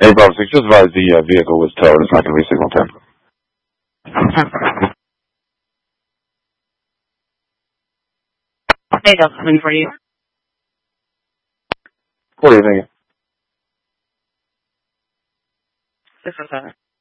Hey, Bravo 6, just advise the vehicle was towed. It's not going to be signal 10. Hey, Delta 7 for you. What do you think? 607.